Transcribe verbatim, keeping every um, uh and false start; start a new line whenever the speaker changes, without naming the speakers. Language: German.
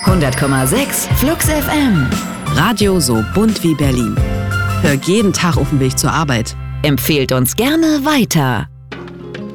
hundert Komma sechs Flux F M.
Radio so bunt wie Berlin. Hör jeden Tag auf dem Weg zur Arbeit.
Empfehlt uns gerne weiter.